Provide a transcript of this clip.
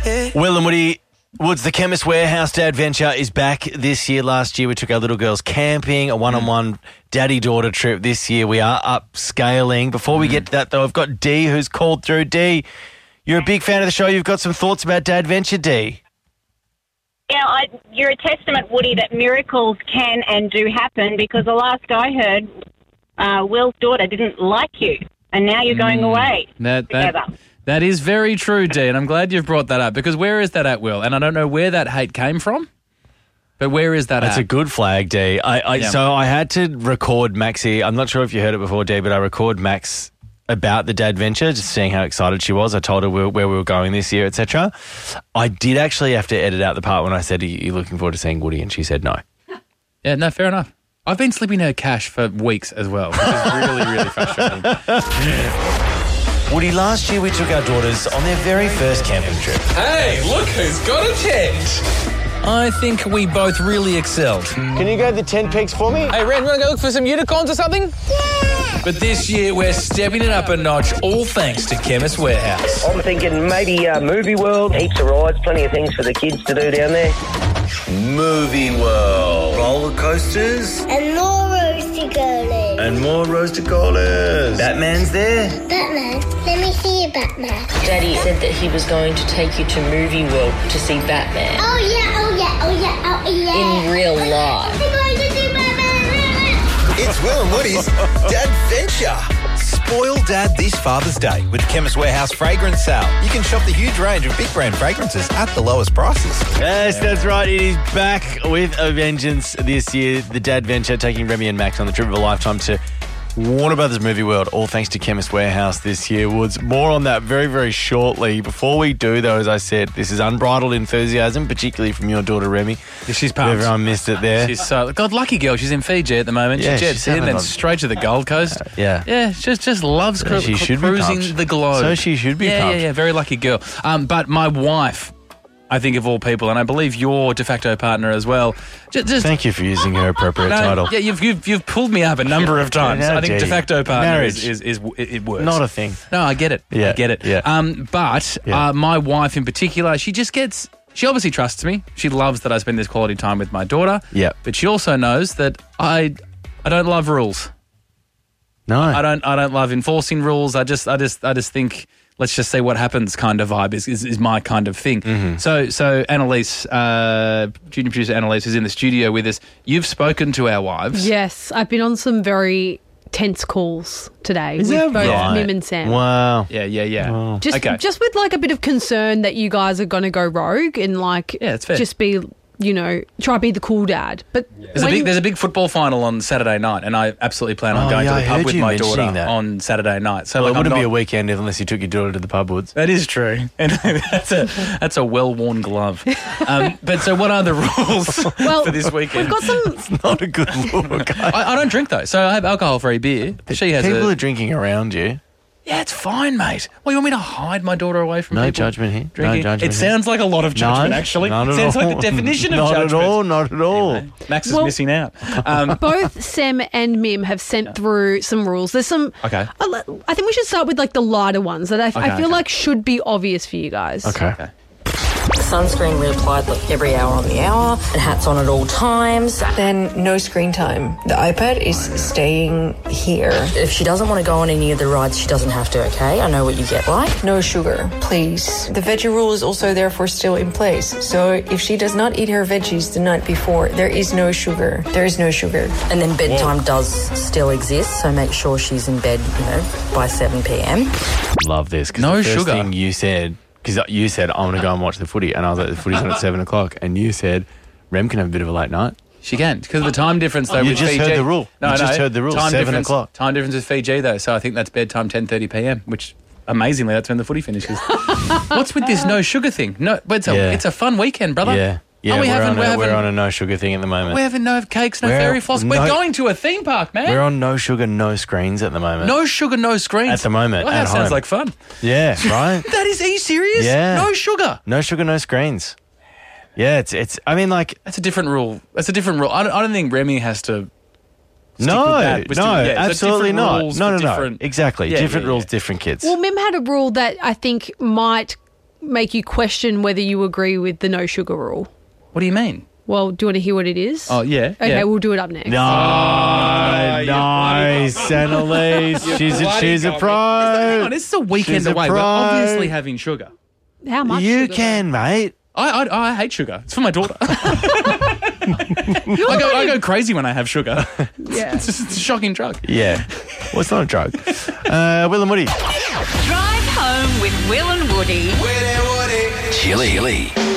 Will and Woody Woods, the Chemist Warehouse Dad Venture is back this year. Last year we took our little girls camping, a one-on-one daddy-daughter trip. This year we are upscaling. Before we get to that, though, I've got Dee who's called through. Dee, you're a big fan of the show. You've got some thoughts about Dad Venture, Dee. Yeah, you're a testament, Woody, that miracles can and do happen, because the last I heard, Will's daughter didn't like you, and now you're going away together. That is very true, Dee, and I'm glad you've brought that up, because where is that at, Will? And I don't know where that hate came from, but where is that That's at? a good flag, Dee. So I had to record Maxie. I'm not sure if you heard it before, Dee, but I record Max about the Dad Venture, just seeing how excited she was. I told her where we were going this year, etc. I did actually have to edit out the part when I said, are you looking forward to seeing Woody? And she said no. Yeah, no, fair enough. I've been slipping her cash for weeks as well, which is really, really frustrating. Woody, last year we took our daughters on their very first camping trip. Hey, look who's got a tent. I think we both really excelled. Can you go to the tent peaks for me? Hey, Ren, want to go look for some unicorns or something? But this year we're stepping it up a notch, all thanks to Chemist Warehouse. I'm thinking maybe Movie World, heaps of rides, plenty of things for the kids to do down there. Movie World. Roller coasters. And more roasty girlies. And more roasted colas. Batman's there. Batman, let me see you, Batman. Daddy said that he was going to take you to Movie World to see Batman. Oh yeah, oh yeah, oh yeah, oh yeah. In real life. I'm going to see Batman. It's Will and Woody's Dad Venture. Spoil Dad this Father's Day with the Chemist Warehouse Fragrance Sale. You can shop the huge range of big brand fragrances at the lowest prices. Yes, that's right. It is back with a vengeance this year. The Dad Venture taking Remy and Max on the trip of a lifetime to Warner Brothers Movie World, all thanks to Chemist Warehouse this year. Woods, more on that very, very shortly. Before we do, though, as I said, this is unbridled enthusiasm, particularly from your daughter Remy. Yeah, she's pumped. Everyone missed it there. She's so God, lucky girl. She's in Fiji at the moment. Yeah, she jets in, then straight to the Gold Coast. Yeah. Just loves She should be cruising pumped. the globe. So she should be pumped. Yeah, very lucky girl. But my wife, I think of all people, and I believe your de facto partner as well. Just Thank you for using her appropriate title. Yeah, you've pulled me up a number of times. How I think dare de you. facto partner Marriage. it works. Not a thing. No, I get it. Yeah, I get it. yeah. But my wife in particular, she obviously trusts me. She loves that I spend this quality time with my daughter. Yeah. But she also knows that I don't love rules. No. I don't love enforcing rules. I just think let's just see what happens kind of vibe is my kind of thing. Mm-hmm. So Annalise, junior producer Annalise, is in the studio with us. You've spoken to our wives. Yes, I've been on some very tense calls today Is with that both right? Mim and Sam. Wow. Yeah. Wow. Just with like a bit of concern that you guys are going to go rogue and like it's fair. just be, try to be the cool dad. But There's a big football final on Saturday night, and I absolutely plan on going to I the pub heard with you my daughter mentioning that. on Saturday night. So Well, like, it wouldn't I'm be a not- weekend unless you took your daughter to the pub, Woods. That is true, and that's a well-worn glove. But so, what are the rules for this weekend? we've got some. Not a good look. I don't drink though, so I have alcohol-free beer. She has People are drinking around you. Yeah, it's fine, mate. Well, you want me to hide my daughter away from No people? judgment here. Drinking? No judgment It here. sounds like a lot of judgment, No, actually. not at Sounds all. like the definition of Not judgment. Not at all. Anyway, Max is Well- missing out. Both Sam and Mim have sent through some rules. There's some. Okay. I think we should start with like the lighter ones that I feel like should be obvious for you guys. Okay. Sunscreen reapplied like every hour on the hour, and hats on at all times. Then no screen time. The iPad is staying here. If she doesn't want to go on any of the rides, she doesn't have to, okay? I know what you get like. No sugar, please. The veggie rule is also therefore still in place. So if she does not eat her veggies the night before, there is no sugar. There is no sugar. And then bedtime does still exist, so make sure she's in bed, by 7 p.m. Love this. 'Cause No the first sugar. thing you said, because you said, I want to go and watch the footy. And I was like, the footy's on at 7 o'clock. And you said, Rem can have a bit of a late night. She can, because of the time difference, though, You with just Fiji. heard the rule. No, You just heard the rule, 7 o'clock. Time difference with Fiji, though, so I think that's bedtime 10:30 p.m., which, amazingly, that's when the footy finishes. What's with this no sugar thing? No, but it's a fun weekend, brother. Yeah. Yeah, Are we we're on a no sugar thing at the moment. We're having no cakes, no We're- fairy floss. We're going to a theme park, man. We're on no sugar, no screens at the moment. No sugar, no screens. At the moment, Well, at that sounds home. like fun. Yeah, right? Are you serious? Yeah. No sugar. No sugar, no screens. Yeah, it's. I mean, like, That's a different rule. I don't think Remy has to. stick no, with that. We're no, sticking- it's absolutely different not. rules No, for no, different- Exactly. Yeah, different yeah, rules, yeah. different kids. Well, Mim had a rule that I think might make you question whether you agree with the no sugar rule. What do you mean? Well, do you want to hear what it is? Oh, yeah. Okay, we'll do it up next. Nice, Annalise. She's a pro. Hang on, this is a weekend away. We're obviously having sugar. How much You sugar? can, mate. I hate sugar. It's for my daughter. I go crazy when I have sugar. Yeah. It's a shocking drug. Yeah. Well, it's not a drug. Will and Woody. Drive home with Will and Woody. Chili.